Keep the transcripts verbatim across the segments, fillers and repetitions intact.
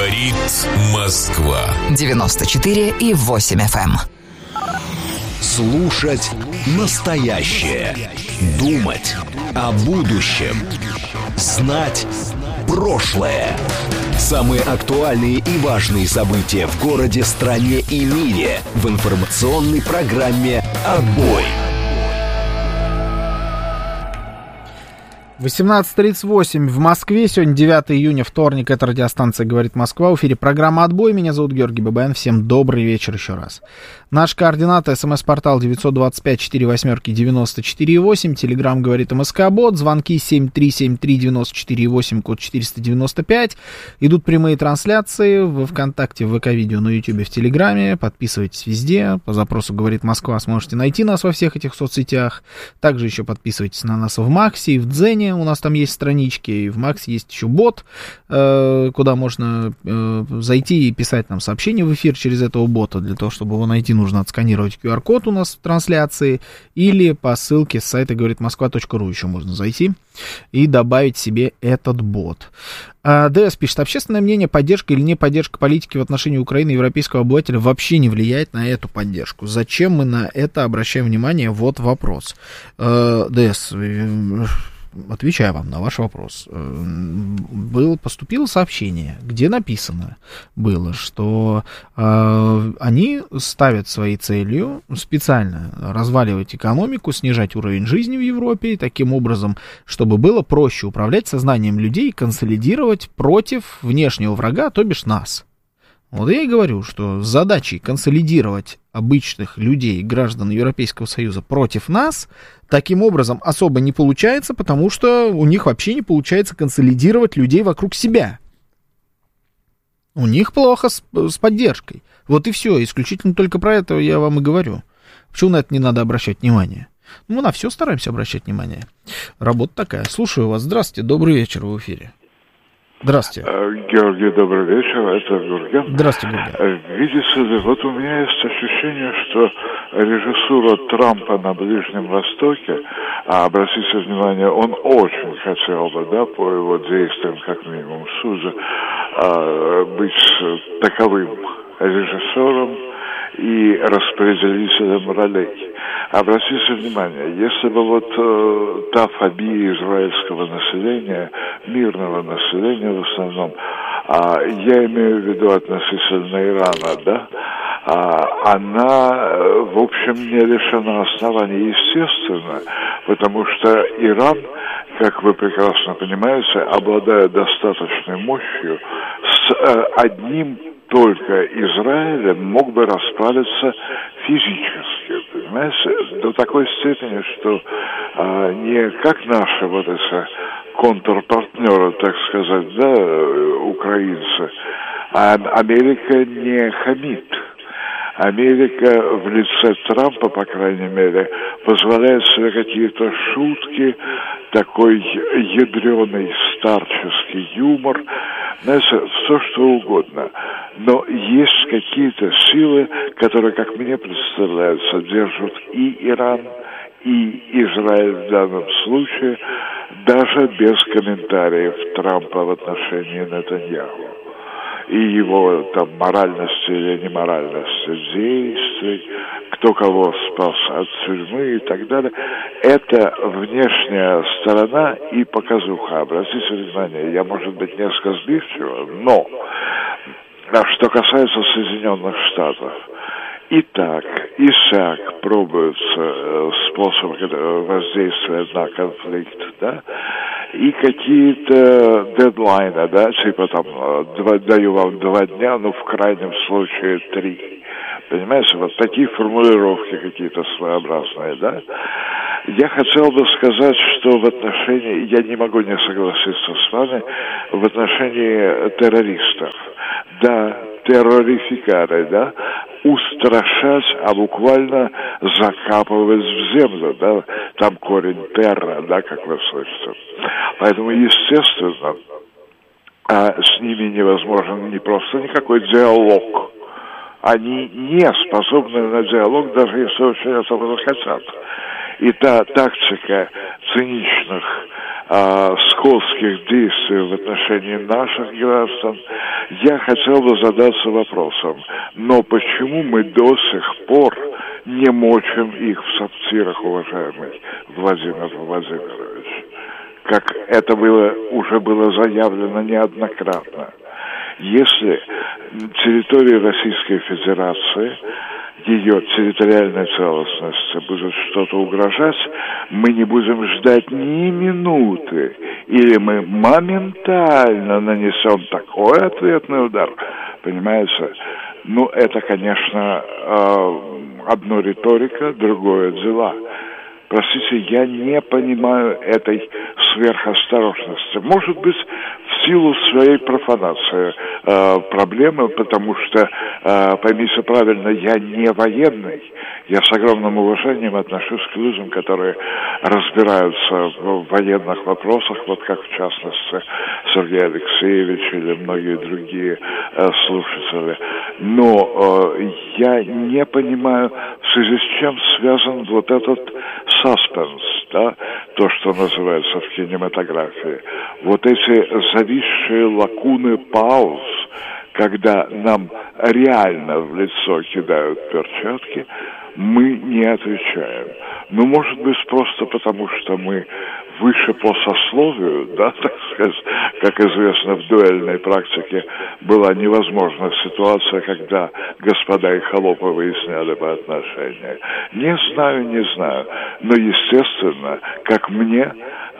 Говорит Москва. девяносто четыре и восемь эф эм. Слушать настоящее. Думать о будущем. Знать прошлое. Самые актуальные и важные события в городе, стране и мире в информационной программе «Отбой». восемнадцать тридцать восемь в Москве. Сегодня девятое июня, вторник. Это радиостанция «Говорит Москва». В эфире программа «Отбой». Меня зовут Георгий Бабаян. Всем добрый вечер еще раз. Наш координаты: смс-портал девять два пять четыре восемь девяносто четыре восемь. Телеграм «Говорит МСК-бот». Звонки семь три семь три девяносто четыре восемь, код четыреста девяносто пять. Идут прямые трансляции в ВКонтакте, в ВК-видео, на Ютубе, в Телеграме. Подписывайтесь везде. По запросу «Говорит Москва» сможете найти нас во всех этих соцсетях. Также еще подписывайтесь на нас в Максе и в Дзене. У нас там есть странички, и в Максе есть еще бот, э, куда можно э, зайти и писать нам сообщения в эфир через этого бота. Для того, чтобы его найти, нужно отсканировать ку ар код у нас в трансляции, или по ссылке с сайта говорит москва точка ру еще можно зайти и добавить себе этот бот. ДС пишет: общественное мнение, поддержка или не поддержка политики в отношении Украины европейского обывателя вообще не влияет на эту поддержку. Зачем мы на это обращаем внимание? Вот вопрос. ДС, отвечаю вам на ваш вопрос. Был, поступило сообщение, где написано было, что э, они ставят своей целью специально разваливать экономику, снижать уровень жизни в Европе, таким образом, чтобы было проще управлять сознанием людей и консолидировать против внешнего врага, то бишь нас. Вот я и говорю, что с задачей консолидировать обычных людей, граждан Европейского Союза против нас, таким образом особо не получается, потому что у них вообще не получается консолидировать людей вокруг себя. У них плохо с, с поддержкой. Вот и все, исключительно только про это я вам и говорю. Почему на это не надо обращать внимание? Ну, мы на все стараемся обращать внимание. Работа такая. Слушаю вас. Здравствуйте, добрый вечер, в эфире. Здравствуйте. Георгий, добрый вечер, это Гурген. Здравствуйте, Гурген. Видите ли, вот у меня есть ощущение, что режиссура Трампа на Ближнем Востоке, а обратите внимание, он очень хотел бы, да, по его действиям, как минимум, судя, быть таковым режиссером и распределителем ролей. Обратите внимание, если бы вот э, та фобия израильского населения, мирного населения в основном, а, я имею в виду относительно Ирана, да, а, она, в общем, не лишена оснований, естественно, потому что Иран, как вы прекрасно понимаете, обладает достаточной мощью, с э, одним только Израилем мог бы расправиться физически, понимаете, до такой степени, что а, не как наши вот эти контрпартнеры, так сказать, да, украинцы, а Америка не хамит. Америка в лице Трампа, по крайней мере, позволяет себе какие-то шутки, такой ядреный старческий юмор, знаете, все что угодно. Но есть какие-то силы, которые, как мне представляется, держат и Иран, и Израиль в данном случае, даже без комментариев Трампа в отношении Нетаньяху. И его там моральности или неморальности действий, кто кого спас от тюрьмы и так далее. Это внешняя сторона и показуха. Обратите внимание, я, может быть, несколько сбивчиво, но а что касается Соединенных Штатов, и так, и сяк пробуются способы воздействия на конфликт, да, и какие-то дедлайны, да, типа там, два, даю вам два дня, ну, в крайнем случае три. Понимаете, вот такие формулировки какие-то своеобразные, да. Я хотел бы сказать, что в отношении, я не могу не согласиться с вами, в отношении террористов, да, террорификары, да, устрашать, а буквально закапывать в землю, да, там корень терра, да, как вы слышите. Поэтому, естественно, а с ними невозможен не просто никакой диалог. Они не способны на диалог, даже если очень этого захотят. И та тактика циничных а, скотских действий в отношении наших граждан, я хотел бы задаться вопросом, но почему мы до сих пор не мочим их в сортирах, уважаемый Владимир Владимирович? Как это было, уже было заявлено неоднократно. Если территории Российской Федерации, ее территориальной целостности будет что-то угрожать, мы не будем ждать ни минуты, или мы моментально нанесем такой ответный удар, понимаете? Ну, это, конечно, одно риторика, другое дела. Простите, я не понимаю этой сверхосторожности. Может быть, в силу своей профанации э, проблемы, потому что, э, поймите правильно, я не военный. Я с огромным уважением отношусь к людям, которые разбираются в военных вопросах, вот как в частности Сергей Алексеевич или многие другие э, слушатели. Но э, я не понимаю, в связи с чем связан вот этот саспенс, да, то, что называется в кинематографии. Вот эти зависшие лакуны пауз, когда нам реально в лицо кидают перчатки, мы не отвечаем. Ну, может быть, просто потому, что мы выше по сословию, да, так сказать, как известно, в дуэльной практике была невозможна ситуация, когда господа и холопы выясняли бы отношения. Не знаю, не знаю, но, естественно, как мне,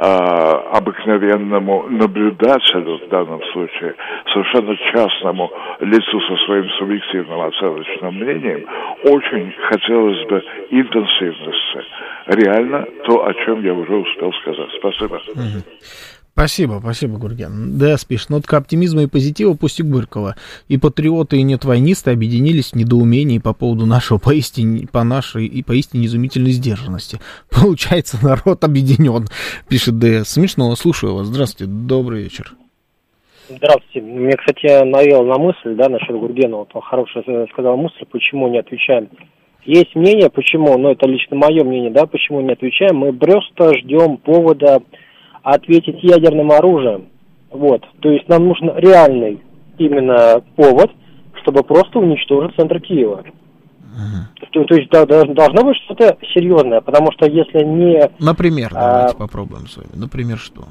а, обыкновенному наблюдателю, в данном случае, совершенно частному лицу со своим субъективным оценочным мнением, очень хотелось бы интенсивности. Реально то, о чем я уже успел сказать. Спасибо. Угу. Спасибо, спасибо, Гурген. Да, спишет. Нотка оптимизма и позитива пусть и горького. И патриоты, и нетвойнисты объединились в недоумении по поводу нашего поистине, по нашей и поистине изумительной сдержанности. Получается, народ объединен, пишет ДС. Смешно, слушаю вас. Здравствуйте, добрый вечер. Здравствуйте. Мне, кстати, навел на мысль, да, насчет Гургена. Вот он хорошо сказал мысль, почему не отвечаем. Есть мнение, почему, но это лично мое мнение, да, почему не отвечаем. Мы просто ждем повода ответить ядерным оружием. Вот. То есть нам нужен реальный именно повод, чтобы просто уничтожить центр Киева. Uh-huh. То, то есть да, должно быть что-то серьезное, потому что если не... Например, а, давайте попробуем с вами. Например, что?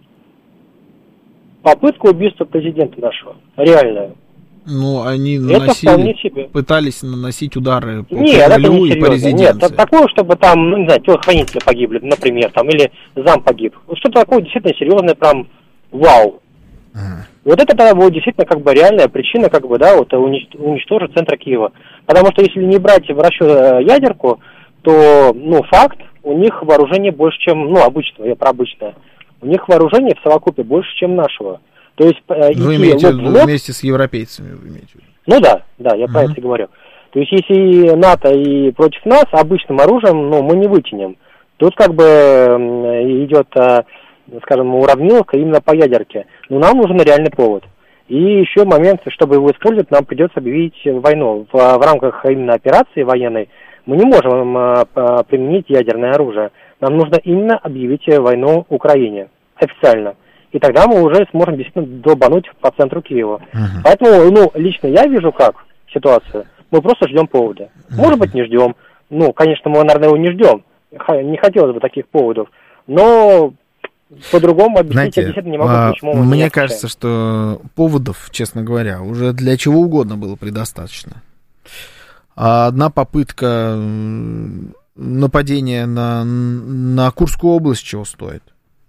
Попытка убийства президента нашего. Реальная. Ну, они наносили, пытались наносить удары по Нет, Кремлю и по резиденции. Нет, такое, чтобы там, ну, не знаю, телохранители погибли, например, там, или зам погиб. Что-то такое действительно серьезное, прям вау. Ага. Вот это тогда будет действительно как бы реальная причина, как бы, да, вот уничтожить центр Киева. Потому что если не брать в расчет ядерку, то, ну, факт, у них вооружение больше, чем, ну, обычного, я про обычное. У них вооружение в совокупе больше, чем нашего. То есть, вы имеете в виду вместе с европейцами, вы имеете в виду? Ну да, да, я uh-huh. про это и говорю. То есть, если НАТО и против нас, обычным оружием, ну, мы не вытянем. Тут как бы идет, скажем, уравниловка именно по ядерке. Но нам нужен реальный повод. И еще момент, чтобы его использовать, нам придется объявить войну. В, в рамках именно операции военной мы не можем а, а, применить ядерное оружие. Нам нужно именно объявить войну Украине официально. И тогда мы уже сможем действительно долбануть по центру Киева. Uh-huh. Поэтому, ну, лично я вижу как ситуацию. Мы просто ждем повода. Uh-huh. Может быть, не ждем. Ну, конечно, мы, наверное, его не ждем. Не хотелось бы таких поводов. Но по-другому объяснить Знаете, я действительно не могу, а, почему мы Мне не кажется, что поводов, честно говоря, уже для чего угодно было предостаточно. А одна попытка нападения на, на Курскую область чего стоит?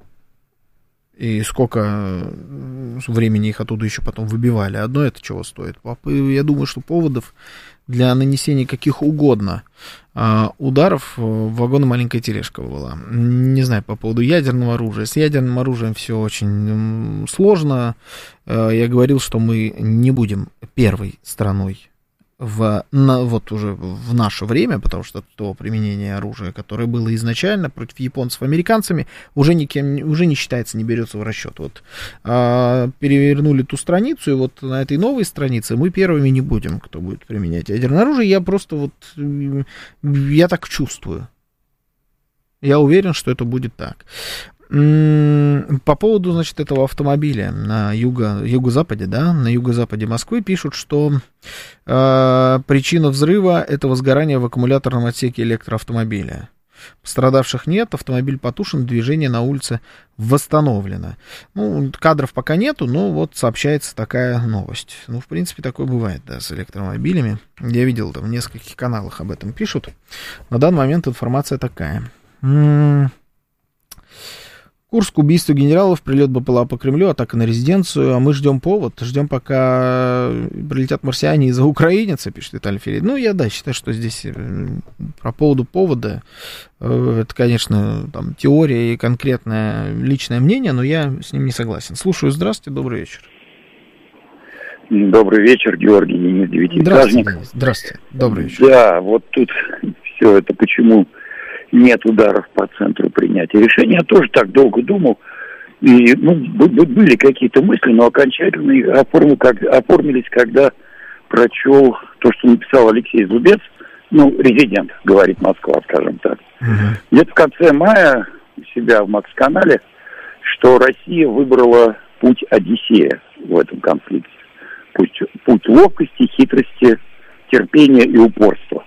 И сколько времени их оттуда еще потом выбивали. Одно это чего стоит. Я думаю, что поводов для нанесения каких угодно а, ударов в вагон маленькая тележка была. Не знаю, по поводу ядерного оружия. С ядерным оружием все очень сложно. Я говорил, что мы не будем первой страной в, на, вот уже в наше время, потому что то применение оружия, которое было изначально против японцев американцами, уже никем уже не считается, не берется в расчет. Вот а, перевернули ту страницу, и вот на этой новой странице мы первыми не будем, кто будет применять ядерное оружие. Я просто вот я так чувствую. Я уверен, что это будет так. По поводу, значит, этого автомобиля на юго, юго-западе, да, на юго-западе Москвы пишут, что э, причина взрыва — это возгорание в аккумуляторном отсеке электроавтомобиля. Пострадавших нет, автомобиль потушен, движение на улице восстановлено. Ну, кадров пока нету, но вот сообщается такая новость. Ну, в принципе, такое бывает, да, с электромобилями. Я видел, там в нескольких каналах об этом пишут. На данный момент информация такая. М-м- Курск, убийство генералов, прилет БПЛА по Кремлю, атака на резиденцию, а мы ждем повод, ждем, пока прилетят марсиане из-за украинца, пишет Виталий Филипп. Ну, я, да, считаю, что здесь по поводу повода, это, конечно, там, теория и конкретное личное мнение, но я с ним не согласен. Слушаю, здравствуйте, добрый вечер. Добрый вечер, Георгий, Денис Девятиэтажник. Здравствуйте, здравствуйте, добрый вечер. Да, вот тут все это почему... Нет ударов по центру принятия решения. Я тоже так долго думал. И, ну, были какие-то мысли, но окончательно оформил, как, оформились, когда прочел то, что написал Алексей Зубец, ну, резидент, говорит Москва, скажем так. Uh-huh. Где-то в конце мая у себя в Макс-канале, что Россия выбрала путь Одиссея в этом конфликте. Путь, путь ловкости, хитрости, терпения и упорства.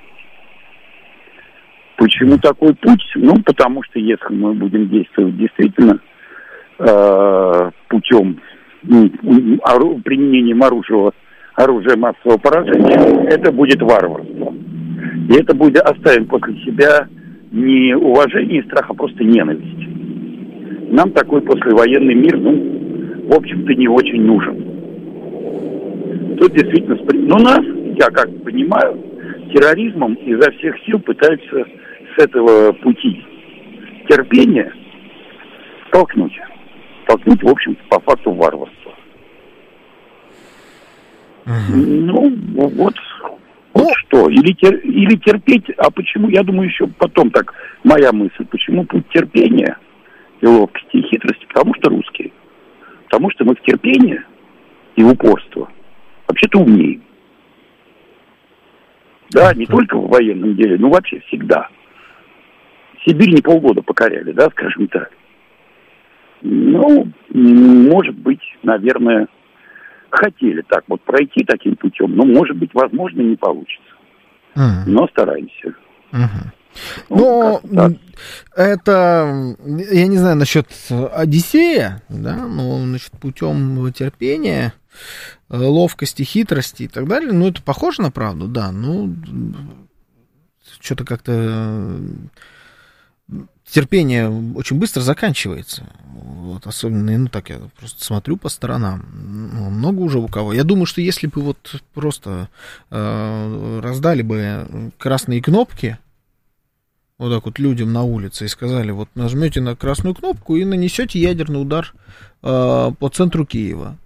Почему такой путь? Ну, потому что если мы будем действовать действительно э, путем ну, ору, применением оружия, оружия массового поражения, это будет варварство. И это будет оставим после себя не уважение и страх, а просто ненависть. Нам такой послевоенный мир, ну, в общем-то, не очень нужен. Тут действительно... Ну, нас, я как понимаю, терроризмом изо всех сил пытаются с этого пути терпения столкнуть. Столкнуть, в общем-то, по факту варварства. Угу. Ну, вот, вот что. Или, тер, или терпеть, а почему, я думаю, еще потом так, моя мысль, почему путь терпения и ловкости, и хитрости? Потому что русские. Потому что мы в терпении и упорство вообще-то умеем. Да, не только в военном деле, но вообще всегда. Сибирь не полгода покоряли, да, скажем так. Ну, может быть, наверное, хотели так вот пройти таким путем, но, может быть, возможно, не получится. Uh-huh. Но стараемся. Uh-huh. Ну, ну это, я не знаю насчет Одиссея, да, но, значит, путем терпения, ловкости, хитрости и так далее, ну, это похоже на правду, да, ну, что-то как-то терпение очень быстро заканчивается, вот, особенно, ну, так я просто смотрю по сторонам, ну, много уже у кого. Я думаю, что если бы вот просто э, раздали бы красные кнопки, вот так вот людям на улице и сказали, вот нажмете на красную кнопку и нанесете ядерный удар э, по центру Киева.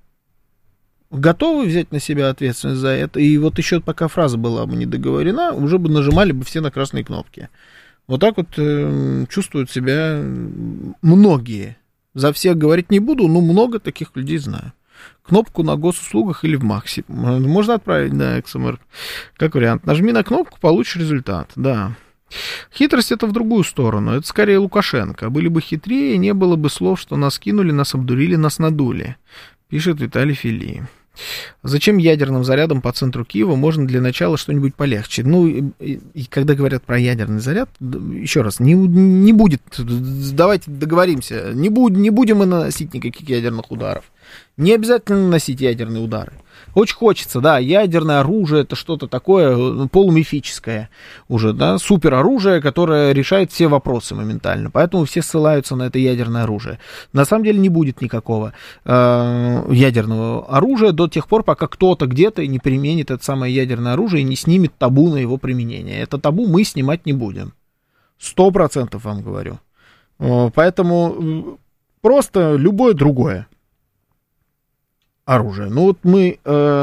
Готовы взять на себя ответственность за это? И вот еще пока фраза была бы не договорена, уже бы нажимали бы все на красные кнопки. Вот так вот э, чувствуют себя многие. За всех говорить не буду, но много таких людей знаю. Кнопку на госуслугах или в Максе. Можно отправить, да, икс эм эр. Как вариант. Нажми на кнопку, получишь результат, да. Хитрость — это в другую сторону, это скорее Лукашенко. Были бы хитрее, не было бы слов, что нас кинули, нас обдурили, нас надули, пишет Виталий Филипп. Зачем ядерным зарядом по центру Киева? Можно для начала что-нибудь полегче. Ну, и, и когда говорят про ядерный заряд, еще раз, не, не будет, давайте договоримся, не, буд, не будем мы наносить никаких ядерных ударов. Не обязательно наносить ядерные удары. Очень хочется, да, ядерное оружие — это что-то такое полумифическое уже, да, супероружие, которое решает все вопросы моментально, поэтому все ссылаются на это ядерное оружие. На самом деле не будет никакого э, ядерного оружия до тех пор, пока кто-то где-то не применит это самое ядерное оружие и не снимет табу на его применение. Это табу мы снимать не будем. Сто процентов вам говорю. Поэтому просто любое другое оружие. Ну вот мы... Э,